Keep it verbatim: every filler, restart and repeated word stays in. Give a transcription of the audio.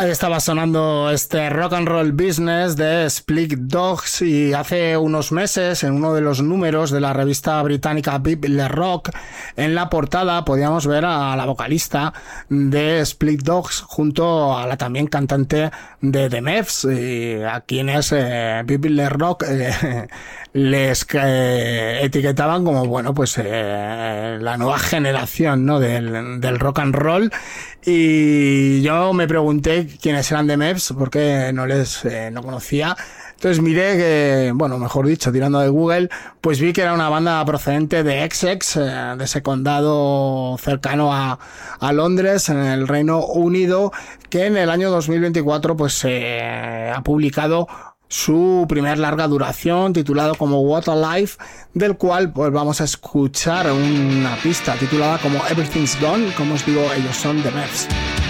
Ahí estaba sonando este Rock and Roll Business de Split Dogs, y hace unos meses en uno de los números de la revista británica Vive le Rock, en la portada podíamos ver a la vocalista de Split Dogs junto a la también cantante de The Mavs, y a quienes eh, Vive le Rock eh, les eh, etiquetaban como, bueno, pues eh, la nueva generación, ¿no?, del, del rock and roll. Y yo me pregunté quiénes eran The Mavs, porque no les eh, no conocía. Entonces miré que, bueno, mejor dicho, tirando de Google, pues vi que era una banda procedente de Essex, eh, de ese condado cercano a, a Londres, en el Reino Unido, que en el año dos mil veinticuatro pues eh, ha publicado su primer larga duración, titulado como What a Life, del cual pues vamos a escuchar una pista titulada como Everything's Gone. Como os digo, ellos son The Mavs.